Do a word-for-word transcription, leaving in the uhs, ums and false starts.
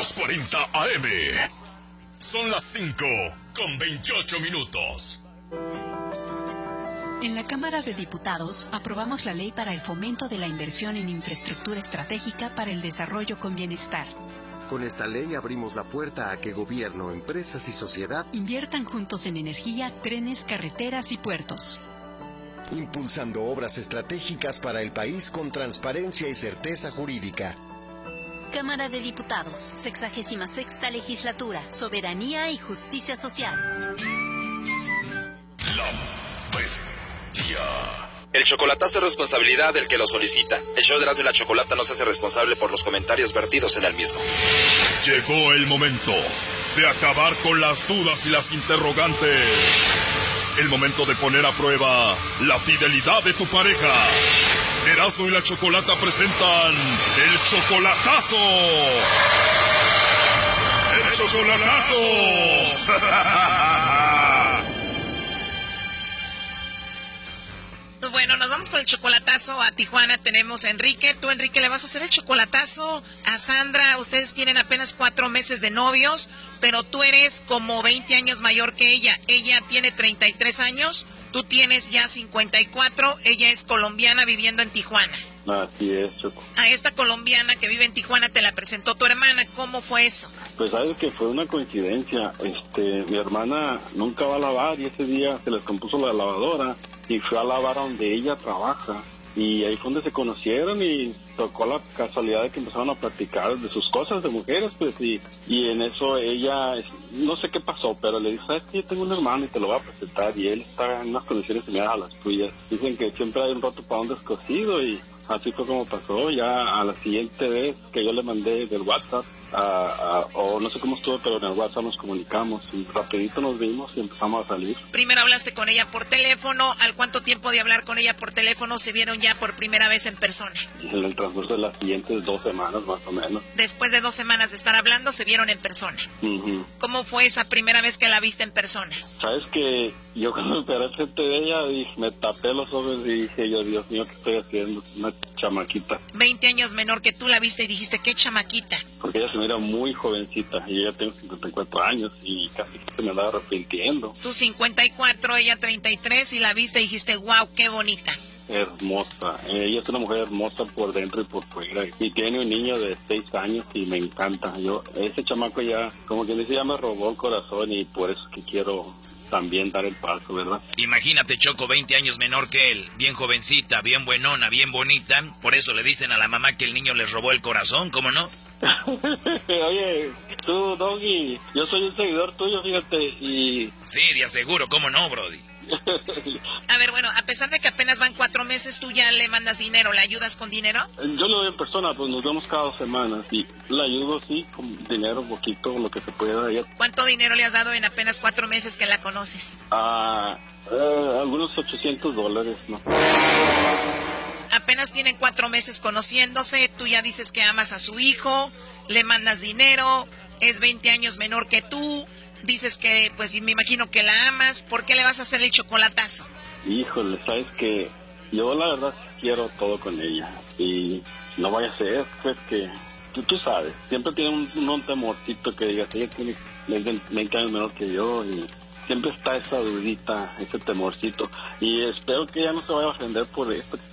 quinientos cuarenta A M. Son las cinco con veintiocho minutos. En la Cámara de Diputados aprobamos la ley para el fomento de la inversión en infraestructura estratégica para el desarrollo con bienestar. Con esta ley abrimos la puerta a que gobierno, empresas y sociedad inviertan juntos en energía, trenes, carreteras y puertos. Impulsando obras estratégicas para el país con transparencia y certeza jurídica. Cámara de Diputados, sexagésima sexta legislatura, soberanía y justicia social. La bestia. El chocolatazo es responsabilidad del que lo solicita. El show de Erasmo y la Chocolata no se hace responsable por los comentarios vertidos en el mismo. Llegó el momento de acabar con las dudas y las interrogantes. El momento de poner a prueba la fidelidad de tu pareja. Erasmo y la Chocolata presentan el chocolatazo. ¡El chocolatazo! Bueno, nos vamos con el chocolatazo a Tijuana. Tenemos a Enrique. Tú, Enrique, le vas a hacer el chocolatazo a Sandra. Ustedes tienen apenas cuatro meses de novios, pero tú eres como veinte años mayor que ella. Ella tiene treinta y tres años, tú tienes ya cincuenta y cuatro. Ella es colombiana viviendo en Tijuana. Así es, Choco. A esta colombiana que vive en Tijuana te la presentó tu hermana. ¿Cómo fue eso? Pues sabes que fue una coincidencia. Este, mi hermana nunca va a lavar y ese día se les compuso la lavadora y fue a lavar a donde ella trabaja. Y ahí fue donde se conocieron y tocó la casualidad de que empezaron a platicar de sus cosas de mujeres, pues, y, y en eso ella, no sé qué pasó, pero le dijo, sabes que yo tengo un hermano y te lo voy a presentar, y él está en unas condiciones similares a las tuyas. Dicen que siempre hay un rato para un descosido y así fue como pasó. Ya a la siguiente vez que yo le mandé del WhatsApp, a, a, o no sé cómo estuvo, pero en el WhatsApp nos comunicamos y rapidito nos vimos y empezamos a salir. Primero hablaste con ella por teléfono. ¿Al cuánto tiempo de hablar con ella por teléfono se vieron ya por primera vez en persona? En el transcurso de las siguientes dos semanas más o menos. Después de dos semanas de estar hablando, se vieron en persona. Uh-huh. ¿Cómo fue esa primera vez que la viste en persona? Sabes que yo cuando me paré frente de ella, dije, me tapé los ojos y dije yo, Dios mío, ¿qué estoy haciendo? Una chamaquita. veinte años menor que tú, la viste y dijiste, ¿qué chamaquita? Porque ella se mira muy jovencita y ella tiene cincuenta y cuatro años y casi se me andaba arrepintiendo. Tú cincuenta y cuatro, ella treinta y tres, y la viste y dijiste, wow, qué bonita. Hermosa, ella es una mujer hermosa por dentro y por fuera y tiene un niño de seis años y me encanta. Yo, ese chamaco ya, como quien dice, ya me robó el corazón y por eso que quiero también dar el paso, ¿verdad? Imagínate, Choco, veinte años menor que él, bien jovencita, bien buenona, bien bonita, por eso le dicen a la mamá que el niño les robó el corazón, ¿cómo no? Oye, tú, Doggy, yo soy un seguidor tuyo, fíjate, y... Sí, de aseguro, ¿cómo no, Brody? A ver, bueno, a pesar de que apenas van cuatro meses, ¿tú ya le mandas dinero? ¿Le ayudas con dinero? Yo lo veo en persona, pues nos vemos cada dos semanas y le ayudo, sí, con dinero, un poquito, lo que se pueda. ¿Cuánto dinero le has dado en apenas cuatro meses que la conoces? Ah, eh, algunos ochocientos dólares, ¿no? Apenas tienen cuatro meses conociéndose, tú ya dices que amas a su hijo, le mandas dinero, es veinte años menor que tú, dices que, pues me imagino que la amas, ¿por qué le vas a hacer el chocolatazo? Híjole, sabes que yo la verdad quiero todo con ella y no vaya a ser, pues que tú, tú sabes, siempre tiene un, un temorcito que digas, ella tiene veinte años menor que yo y siempre está esa dudita, ese temorcito y espero que ella no se vaya a ofender por esto.